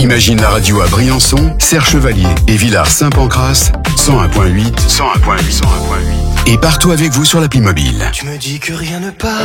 Imagine la radio à Briançon, Serre-Chevalier et Villars-Saint-Pancrace, 101.8, 101.8, 101.8. Et partout avec vous sur l'appli mobile. Tu me dis que rien ne part.